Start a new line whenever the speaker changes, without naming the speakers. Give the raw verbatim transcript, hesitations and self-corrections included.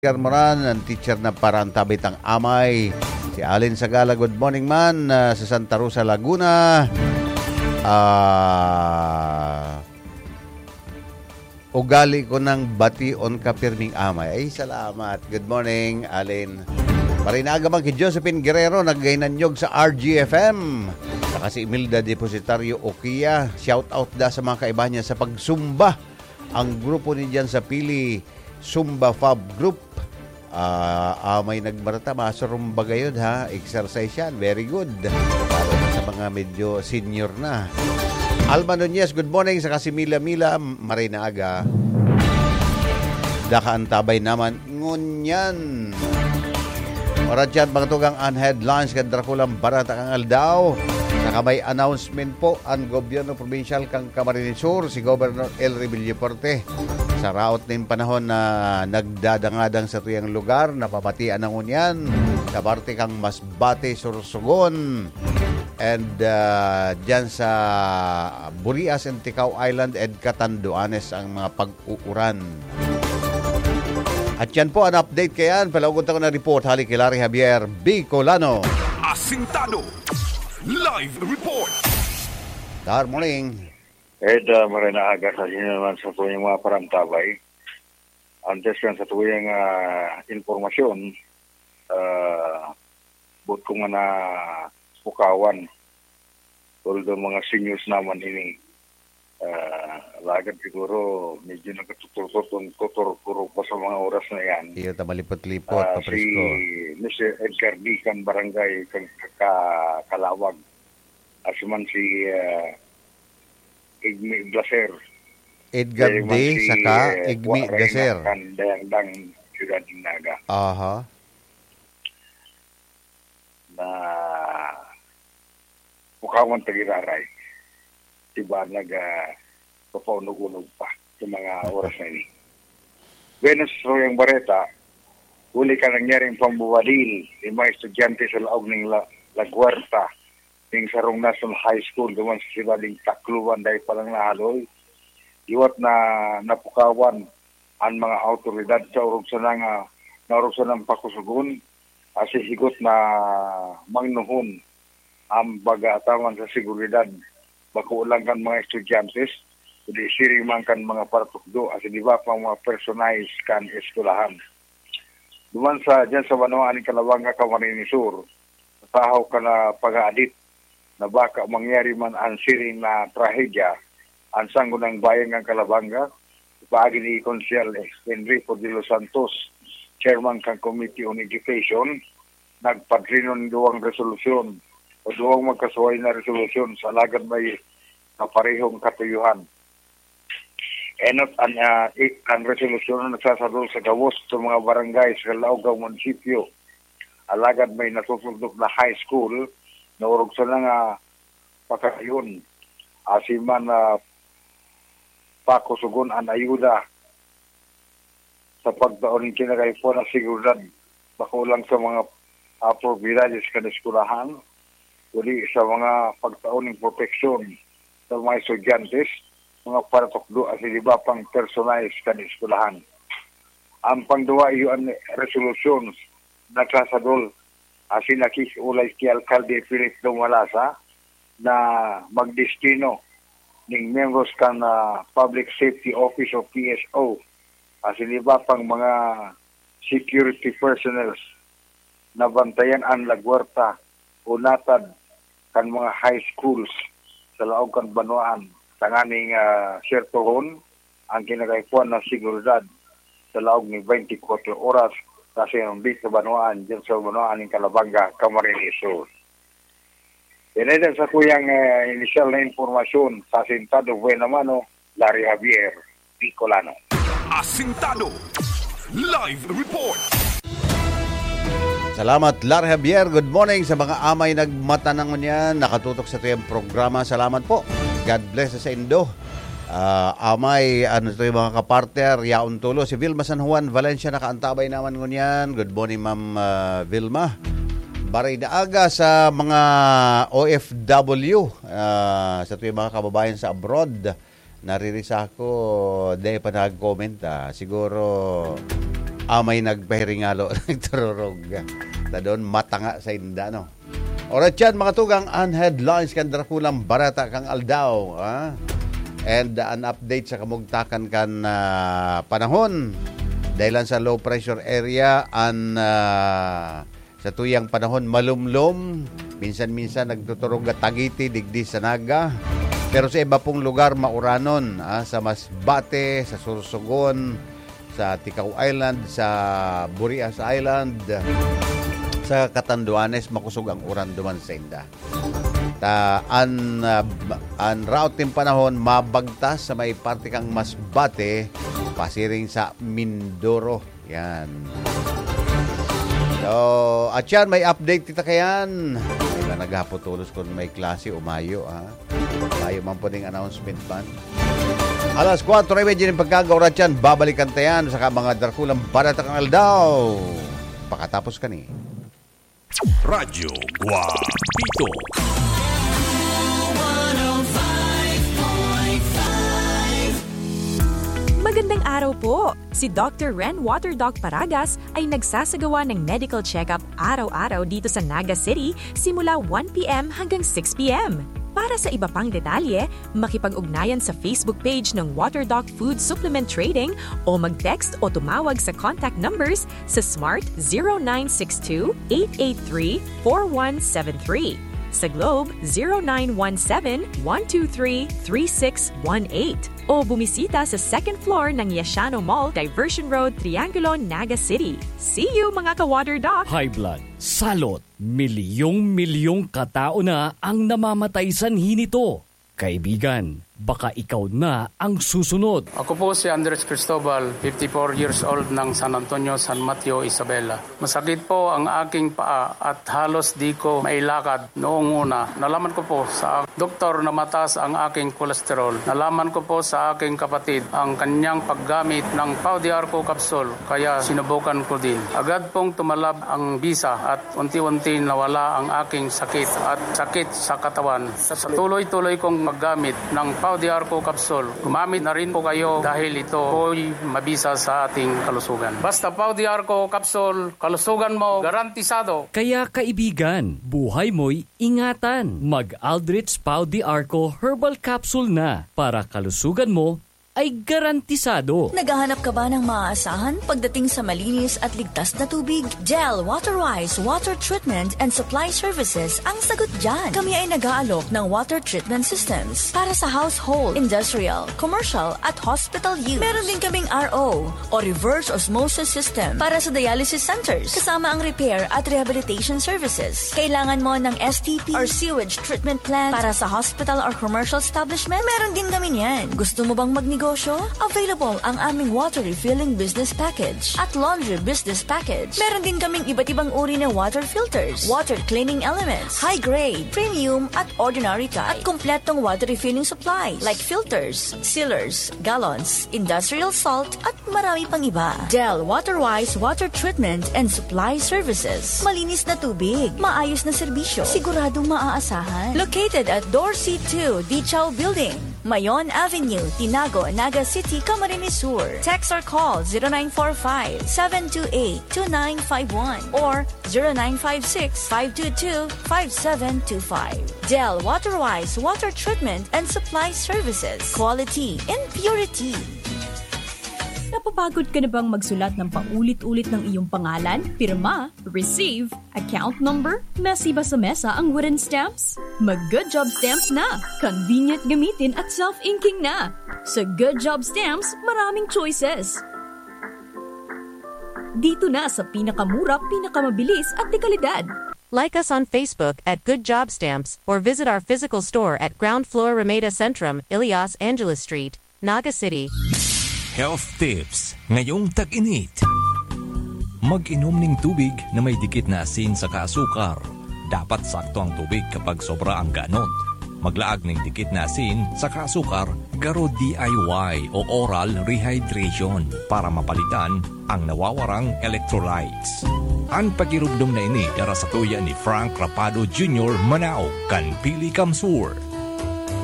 Moran, ang teacher na parang tabit ang amay. Si Alin Sagala, good morning man, uh, sa Santa Rosa, Laguna. Uh, ugali ko ng bation ka pirming amay. Ay, salamat. Good morning, Alin. Marinaga man kay Josephine Guerrero, naggainanyog sa R G F M. Saka si Imelda Depositario Okia, shout out da sa mga kaibahan niya sa pagsumba. Ang grupo ni dyan sa Pili, Sumba Fab Group. Uh, uh, may nagbarata, masurumba gayod ha. Exercise yan, very good. Para sa mga medyo senior na. Alma Nunez, good morning. Saka si Mila Mila, Marinaga. Dakaantabay naman, ngunyan. Oras dyan, mga tugang unhead lunch, kadrakulang barata kang aldaw. Saka may announcement po ang gobyerno provincial kang Camarines Sur, si Governor El Revillaporte. Sa raot na yung panahon na nagdadangadang sa tuyang lugar, napapatian ng unyan, sa parte kang Masbate, Sorsogon, and uh, dyan sa Burias and Ticao Island and Catanduanes ang mga pag-uuran. At yan po ang update kayan. Palaugot ako na report. Hali kay Larry Javier Bicolano.
Asintado Live Report.
Good morning.
Ed, uh, marinaga sa inyo naman sa tuyang mga paramtabay. Antes kan sa tuyang uh, informasyon, uh, buot ko nga na pukawan. Tulad ng mga seniors naman ini. Uh, lagad siguro, medyo nagkatutur-tutur pa sa mga oras na yan.
Iyo, tamalipot-lipot, uh,
si Mister Edgar Dican, Barangay Kalawag. Asuman si uh, Igmi Glaser.
Edgar D. Si, saka Igmi Glaser.
Dayang-dang Ciudad Dinaga.
Aha.
Na mukhang tagiraray. Diba nag-papaunog-unog uh, pa sa mga oras na ini. Venus Royang Bareta, huli ka nangyaring pambuwadil ng mga estudyante sa laog ng La, La Guarta ng Sarong National High School duman sa sibaling Takluban dahil palang nahaloy. Iwat na napukawan ang mga autoridad sa urog sa nga naurog sa ng pakusugun asi higot na mangnuhon ang baga-atawan sa seguridad bako ulang kan mga estudyantes kundi siring man kan mga paratukdo asi di ba pa mga personalized kan eskulahan. Duman sa dyan sa Banoan ng Kalawanga, Camarines Sur, tahaw ka na pag-aadit na baka mangyari man ang siring na trahedya ang sanggo ng bayan ng Calabanga, paagi ni Consiel Enrico de los Santos, Chairman ng Committee on Education, nagpadrino ng duwang resolusyon o duwang magkasuway na resolusyon sa alagad may kaparehong katuyuhan. Enot ang, uh, ang resolusyon na nagsasadol sa gawos sa mga barangay sa Laogaw Munisipyo, alagad may natutugdok na high school, naurog sa nga pagkakayon, asiman na uh, pakusugon ang ayuda sa pagdaon ng kinagaypo na seguridad bakulang sa mga appropriates kan eskulahan, uli sa mga pagtaon ng proteksyon sa mga estudyantes, mga paratokdo at di ba pang personalized kan eskulahan. Ang pangduwa iyon resolusyon nagsasadol asin nakikulay ki Alcalde Philip Dumalasa na magdestino ng members kan uh, Public Safety Office of P S O asin iba pang mga security personnel na bantayan ang lagwarta o natad kan mga high schools sa laog kan Banoan tanganing uh, sertohon ang kinagaypuan na seguridad sa laog ni twenty-four oras kasi ang bit sa Banoan, dyan sa Banoan ng Calabanga, Camarines Sur. Yan sa kuyang uh, initial na informasyon sa Asintado Buenamano, Larry Javier Bicolano.
Asintado Live Report.
Salamat, Larry Javier. Good morning sa mga amay nagmata ng niyan, nakatutok sa tuyang programa. Salamat po. God bless sa Indo. Uh, amay, ano ito yung mga kapartner, yaon tulo. Si Vilma San Juan, Valencia, nakaantabay naman ngunyan. Good morning, Ma'am uh, Vilma. Baray na aga sa mga O F W, uh, sa ito yung mga kababayan sa abroad. Naririsa ako, dahil pa nag-comment. Ah. Siguro, amay nagpahiringalo nagtururog ta doon matanga sa inda no. Orat yan mga tugang ang headlines kan Draculang Barata kang Aldao ah? And uh, an update sa kamugtakan kan uh, panahon dahilan sa low pressure area an uh, sa tuyang panahon malumlom minsan-minsan nagtuturog at Tagiti digdi sa Naga pero sa iba pong lugar mauranon ah? Sa Masbate, sa Sorsogon, sa Ticao Island, sa Burias Island, sa Catanduanes, makusog ang uran duman sa inda. Ta an uh, an route ng panahon mabagtas sa may parte kang Masbate, pasiring sa Mindoro. Yan. So, at yan, may update kita kayan. May na naghapotulos kung may klase o Mayo, ha? Mayo man po ding announcement man. Alas kwatro ay medyo ng pagkagawa dyan, babalikan tayan sa mga Draculang Barata kang Aldao. Pakatapos ka ni.
Radyo Guapito.
Magandang araw po! Si Doctor Ren Waterdoc Paragas ay nagsasagawa ng medical check-up araw-araw dito sa Naga City simula one p.m. hanggang six p.m. Para sa iba pang detalye, makipag-ugnayan sa Facebook page ng Waterdoc Food Supplement Trading o mag-text o tumawag sa contact numbers sa Smart zero nine six two, eight eight three, four one seven three. Sa Globe zero nine one seven, one two three, three six one eight o bumisita sa second floor ng Yashano Mall, Diversion Road, Triangulo, Naga City. See you mga ka-Waterdoc!
High blood, salot, milyong-milyong katao na ang namamatay sanhi nito. Kaibigan, baka ikaw na ang susunod.
Ako po si Andres Cristobal, fifty-four years old ng San Antonio, San Mateo, Isabela. Masakit po ang aking paa at halos di ko mailakad noong una. Nalaman ko po sa doktor na mataas ang aking kolesterol. Nalaman ko po sa aking kapatid ang kanyang paggamit ng Pau de Arco capsule, kaya sinubukan ko din. Agad pong tumalab ang bisa at unti-unti nawala ang aking sakit at sakit sa katawan. Sa tuloy-tuloy kong maggamit ng Pau de Arco capsule. Gumamit na rin po kayo dahil ito po'y mabisa sa ating kalusugan. Basta Pau de Arco capsule, kalusugan mo garantisado.
Kaya kaibigan, buhay mo'y ingatan. Mag-Aldrich Pau de Arco Herbal Capsule na para kalusugan mo ay garantisado.
Naghahanap ka ba ng maaasahan pagdating sa malinis at ligtas na tubig? Gel Waterwise Water Treatment and Supply Services ang sagot dyan. Kami ay nag-aalok ng water treatment systems para sa household, industrial, commercial at hospital use. Meron din kaming R O o reverse osmosis system para sa dialysis centers, kasama ang repair at rehabilitation services. Kailangan mo ng S T P or sewage treatment plant para sa hospital or commercial establishment? Meron din kami yan. Gusto mo bang mag available ang aming water refilling business package at laundry business package. Meron din kaming iba't ibang uri ng water filters, water cleaning elements, high grade, premium at ordinary type, at kompletong water refilling supplies like filters, sealers, gallons, industrial salt at marami pang iba. Del Waterwise Water Treatment and Supply Services. Malinis na tubig, maayos na serbisyo, siguradong maaasahan. Located at Dorsey two Dichao Building, Mayon Avenue, Tinago, Naga City, Camarines Sur. Text or call zero nine four five, seven two eight, two nine five one or zero nine five six, five two two, five seven two five. Del Waterwise Water Treatment and Supply Services. Quality and purity.
Napapagod ka na bang magsulat ng paulit-ulit ng iyong pangalan, pirma, receive, account number? Messy ba sa mesa ang wooden stamps? Mag-Good Job Stamps na! Convenient gamitin at self-inking na! Sa Good Job Stamps, maraming choices. Dito na sa pinakamura, pinakamabilis at dekalidad.
Like us on Facebook at Good Job Stamps or visit our physical store at Ground Floor Ramada Centrum, Ilias Angeles Street, Naga City.
Health tips ngayong tag-init. Mag-inom ng tubig na may dikit na asin sa kaasukar. Dapat sakto ang tubig kapag sobra ang ganot. Maglaag ng dikit na asin sa kaasukar, garo D I Y o oral rehydration para mapalitan ang nawawarang electrolytes. Ang pagirugdom na ini dara sa tuya ni Frank Rapado Junior Manao, kan Pili Kamsur.